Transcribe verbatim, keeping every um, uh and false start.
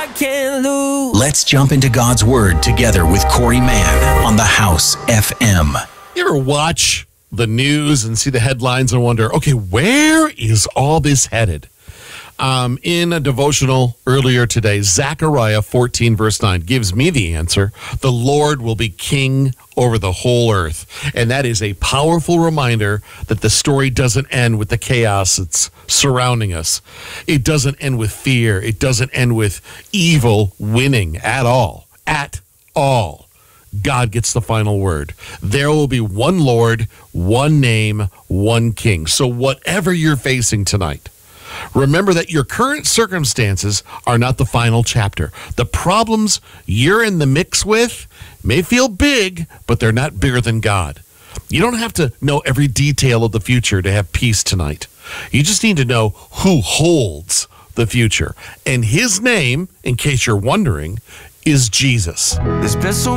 I can't lose. Let's jump into God's Word together with Corey Mann on the House F M. You ever watch the news and see the headlines and wonder, okay, where is all this headed? Um, in a devotional earlier today, Zechariah fourteen, verse nine, gives me the answer. The Lord will be king over the whole earth. And that is a powerful reminder that the story doesn't end with the chaos that's surrounding us. It doesn't end with fear. It doesn't end with evil winning at all. At all. God gets the final word. There will be one Lord, one name, one king. So whatever you're facing tonight, remember that your current circumstances are not the final chapter. The problems you're in the mix with may feel big, but they're not bigger than God. You don't have to know every detail of the future to have peace tonight. You just need to know who holds the future. And his name, in case you're wondering, is Jesus. There's been so